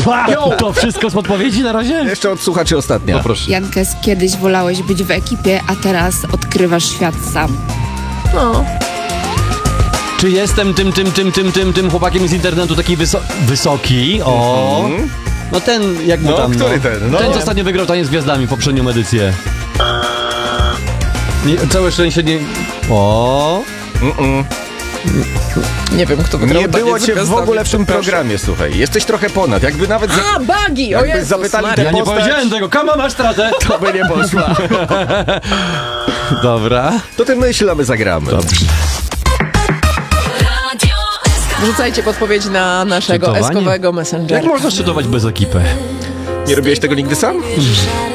To wszystko z podpowiedzi na razie? Jeszcze od słuchaczy ostatnia. No proszę. Jankes, kiedyś wolałeś być w ekipie, a teraz odkrywasz świat sam. No. Czy jestem tym chłopakiem z internetu taki wysoki? O! No ten, jak mu No, tam, który ten? No. Ten, co ostatnio wygrał Taniec z Gwiazdami, poprzednią edycję. Całe szczęście nie... O! Nie wiem, kto wygrał. Nie było Taniec z cię w Gwiazdami, ogóle w tym przepraszam. programie, słuchaj. Jesteś trochę ponad. Jakby nawet... A, Bagi! O Jakby Jezus zapytali Maria. Ja nie postać- powiedziałem tego, kama masz stratę! To by nie poszła. Dobra. To ty myśl, a my zagramy. Dobrze. Wrzucajcie podpowiedź na naszego Czytowanie? eskowego messengera. Jak można szczytować bez ekipy? Nie robiłeś tego nigdy sam?